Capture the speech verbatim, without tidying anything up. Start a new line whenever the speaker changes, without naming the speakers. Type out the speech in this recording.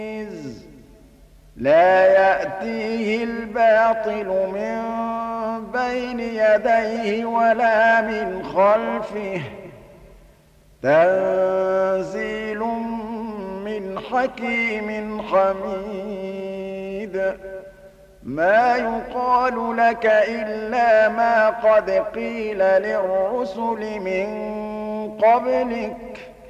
لا يأتيه الباطل من بين يديه ولا من خلفه تنزيل من حكيم حميد ما يقال لك إلا ما قد قيل للرسل من قبلك